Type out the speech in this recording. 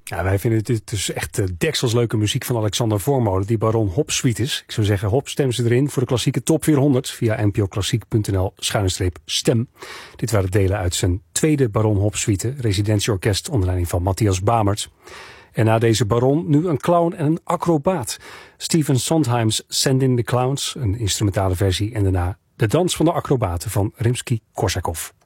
Ja, wij vinden dit dus echt dekselsleuke muziek van Alexander Voormolen, die Baron Hop suite is. Ik zou zeggen, Hop, stem ze erin voor de klassieke top 400 via npoklassiek.nl/stem. Dit waren delen uit zijn tweede Baron Hop suite, residentieorkest onder leiding van Matthias Bamert. En na deze baron nu een clown en een acrobaat. Stephen Sondheim's Send in the Clowns, een instrumentale versie, en daarna de dans van de acrobaten van Rimsky-Korsakov.